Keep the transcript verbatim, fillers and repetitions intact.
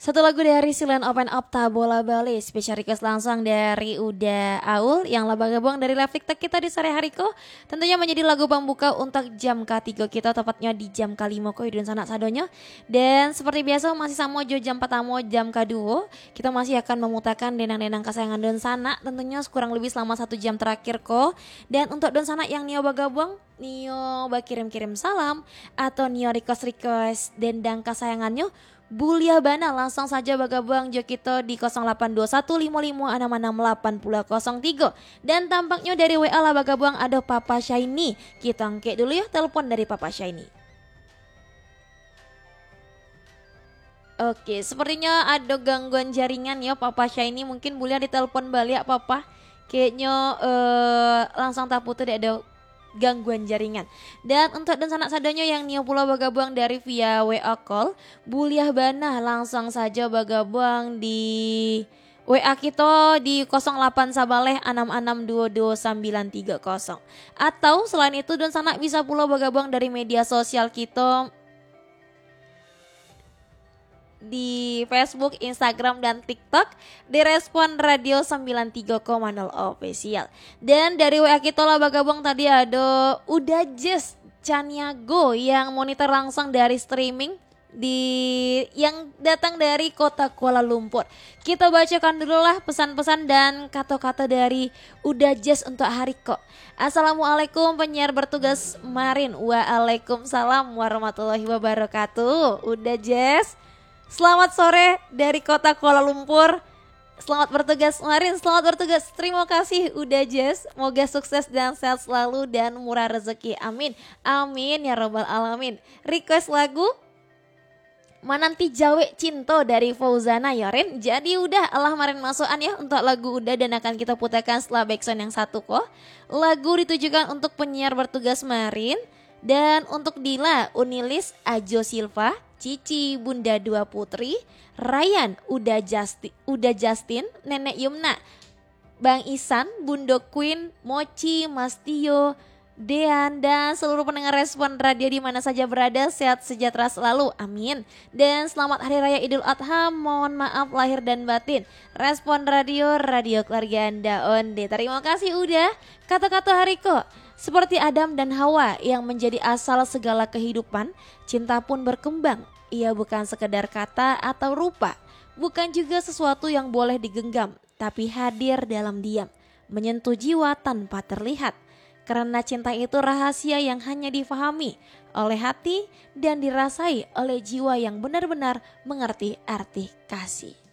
Satu lagu dari Silen Open Up Ta Bola Bali, spesial request langsung dari Uda Aul yang laba gabung dari live TikTok kita di sore hari ko. Tentunya menjadi lagu pembuka untuk jam ketiga kita, tepatnya di jam kelima ko idun sanak sadonyo. Dan seperti biasa masih sama jo jam pertama jam kedua, kita masih akan memutakan denang-denang kesayangan don sanak tentunya kurang lebih selama satu jam terakhir ko. Dan untuk don sanak yang nio bagabung, nio bakirim-kirim salam atau nio request-request dendang kesayangannya, Bulia Bana langsung saja bagabang jo kita di nol delapan dua satu lima lima enam enam delapan nol nol tiga. Dan tampaknya dari W A lah bagabang ada Papa Shiny. Kita angkat dulu ya telepon dari Papa Shiny. Oke, sepertinya ada gangguan jaringan ya Papa Shiny, mungkin boleh ditelepon balik Papa. Kayaknya uh, langsung tak putus ada gangguan jaringan. Dan untuk dan sanak sadanya yang nio pulau bagabang dari via W A call, Buliah Bana langsung saja bagabang di W A kita di nol delapan sabaleh enam enam dua dua sembilan tiga nol. Atau selain itu dan sanak bisa pulau bagabang dari media sosial kita di Facebook, Instagram, dan TikTok di Respon Radio sembilan tiga koma nol Official. Dan dari W A kita lah bagabang tadi ada Uda Jess Caniago yang monitor langsung dari streaming di yang datang dari kota Kuala Lumpur. Kita bacakan dulu lah pesan-pesan dan kata-kata dari Uda Jess untuk hari kok. Assalamualaikum penyiar bertugas Marin. Waalaikumsalam warahmatullahi wabarakatuh. Uda Jess, selamat sore dari kota Kuala Lumpur. Selamat bertugas Marin, selamat bertugas. Terima kasih Uda Jess. Semoga sukses dan sehat selalu dan murah rezeki. Amin. Amin ya robbal alamin. Request lagu Menanti Jawe Cinto dari Fauzana Yorin. Jadi udah Allah Marin masukan ya untuk lagu Uda dan akan kita putarkan setelah backsound yang satu kok. Lagu ditujukan untuk penyiar bertugas Marin dan untuk Dila, Unilis, Ajo Silva, Cici Bunda Dua Putri, Ryan, Uda Justin, Uda Justin, Nenek Yumna, Bang Isan, Bundo Queen, Mochi, Mas Tio, Dean dan seluruh pendengar Respon Radio di mana saja berada, sehat sejahtera selalu, amin. Dan selamat Hari Raya Idul Adha, mohon maaf lahir dan batin. Respon Radio, radio keluarga Anda onde. Terima kasih udah. Kata-kata Hariko, seperti Adam dan Hawa yang menjadi asal segala kehidupan, cinta pun berkembang. Ia bukan sekedar kata atau rupa, bukan juga sesuatu yang boleh digenggam, tapi hadir dalam diam, menyentuh jiwa tanpa terlihat. Karena cinta itu rahasia yang hanya difahami oleh hati dan dirasai oleh jiwa yang benar-benar mengerti arti kasih.